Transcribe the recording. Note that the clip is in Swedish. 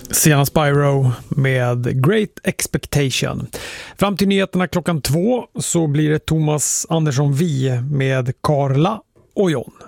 Sena Spyro med Great Expectation. Fram till nyheterna 2:00 så blir det Thomas Andersson Vi med Karla och John.